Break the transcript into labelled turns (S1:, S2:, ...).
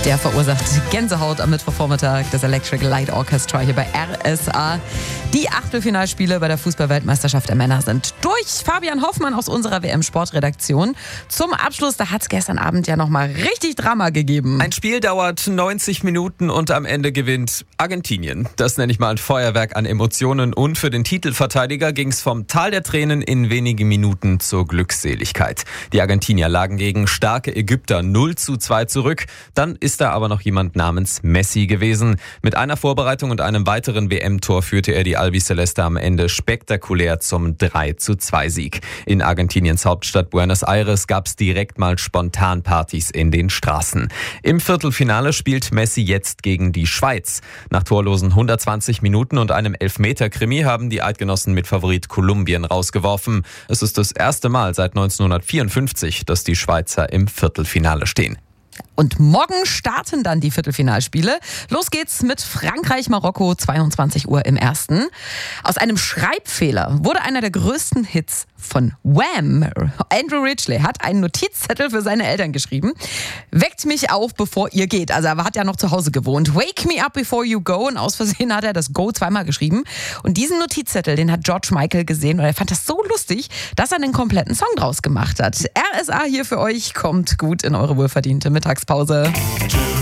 S1: Der verursacht Gänsehaut am Mittwochvormittag, das Electric Light Orchestra hier bei RSA. Die Achtelfinalspiele bei der Fußball-Weltmeisterschaft der Männer sind durch. Fabian Hoffmann aus unserer WM-Sportredaktion. Zum Abschluss, da hat es gestern Abend ja nochmal richtig Drama gegeben.
S2: Ein Spiel dauert 90 Minuten und am Ende gewinnt Argentinien. Das nenne ich mal ein Feuerwerk an Emotionen. Und für den Titelverteidiger ging es vom Tal der Tränen in wenigen Minuten zur Glückseligkeit. Die Argentinier lagen gegen starke Ägypter 0:2 zurück. Dann ist da aber noch jemand namens Messi gewesen. Mit einer Vorbereitung und einem weiteren WM-Tor führte er die Albiceleste am Ende spektakulär zum 3:2-Sieg. In Argentiniens Hauptstadt Buenos Aires gab es direkt mal Spontanpartys in den Straßen. Im Viertelfinale spielt Messi jetzt gegen die Schweiz. Nach torlosen 120 Minuten und einem Elfmeter-Krimi haben die Eidgenossen mit Favorit Kolumbien rausgeworfen. Es ist das erste Mal seit 1954, dass die Schweizer im Viertelfinale stehen.
S1: Und morgen starten dann die Viertelfinalspiele. Los geht's mit Frankreich-Marokko, 22 Uhr im ersten. Aus einem Schreibfehler wurde einer der größten Hits von Wham! Andrew Ridgeley hat einen Notizzettel für seine Eltern geschrieben. Weckt mich auf, bevor ihr geht. Also er hat ja noch zu Hause gewohnt. Wake me up before you go. Und aus Versehen hat er das Go zweimal geschrieben. Und diesen Notizzettel, den hat George Michael gesehen. Und er fand das so lustig, dass er einen kompletten Song draus gemacht hat. RSA hier für euch. Kommt gut in eure wohlverdiente Mittagspause.